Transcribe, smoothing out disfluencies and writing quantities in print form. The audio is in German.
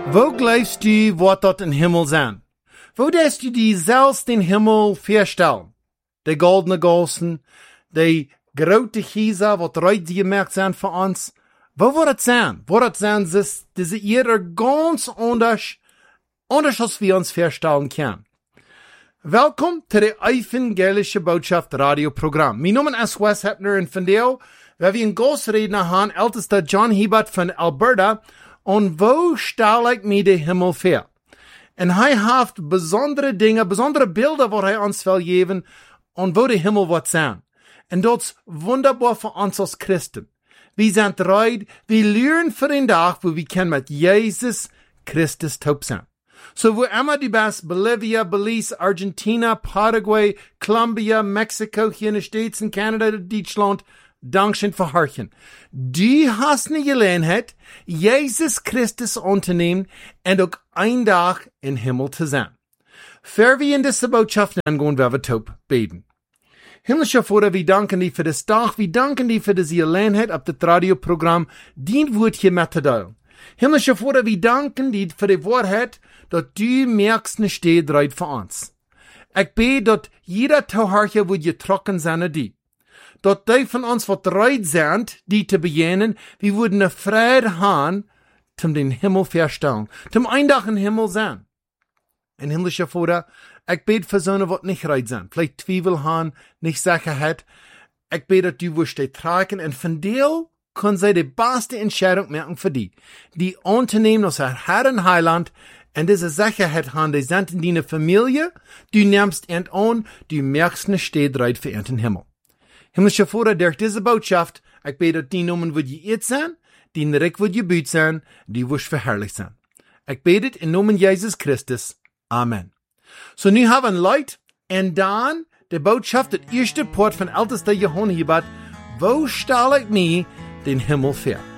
Wo glaubst du, wat dort in Himmel sein? Wo darfst du die selbst den Himmel vorstellen? Die goldene Gossen, die grote Chiesa, wat reut gemerkt zijn für uns? Wo wird es sein? Wird es sein, dass diese Erde ganz anders als wir uns vorstellen können? Welkom zu der evangelische Botschaft Radioprogramm. Mein Name ist Wes Hepner und von dir, wir einen Gastredner haben, ältester John Hebert von Alberta, und wo stelle ich mir den Himmel vor? Und er hat besondere Dinge, besondere Bilder, die er uns will geben, und wo der Himmel wird sein. Und das ist wunderbar für uns als Christen. Wir sind bereit, wir lernen für den Tag, wo wir können mit Jesus Christus taub sein. So wo immer du bist, Bolivia, Belize, Argentina, Paraguay, Colombia, Mexiko, hier in den States, in Kanada, Deutschland, Dankeschön für Harchen. Du hast eine Gelegenheit, Jesus Christus anzunehmen und auch ein Tag im Himmel zu sein. Für wir in dieser Botschaft angehen, werden wir taub beten. Himmlischer Vater, wir danken dir für das Tag, wir danken dir für diese Gelegenheit auf das Radioprogramm, die Wort hier mitzuteilen. Himmlischer Vater, wir danken dir für die Wahrheit, dass du merkst nicht steht bereit für uns. Ich bete, dass jeder Tauharcher wird getrocken sein, die. Dass die von uns was bereit sind, die zu beginnen, wir würden eine Freude haben, zum den Himmel verstellen, zum ein Tag im Himmel sein. Und himmlischer Vater, ich bete für so, was nicht bereit sind, vielleicht Zweifel haben, nicht Sicherheit. Ich bete, dass du wirst die tragen und von dir kann sie die beste Entscheidung machen für die anzunehmen aus der Herr und Heiland und diese Sicherheit haben, die sind in deiner Familie, du nimmst ihn an, du merkst nicht, steht bereit für ihn im Himmel. Himmlischer Vater, durch diese Botschaft, ich bete, dass die Namen wird geehrt sein, die Reich wird gebüht sein, die wirst verherrlicht sein. Ich bete in Namen Jesus Christus. Amen. So, nu haben wir Leute, und dann die Botschaft, das erste Port von ältester Johann Hebert, wo stelle ich mir den Himmel vor?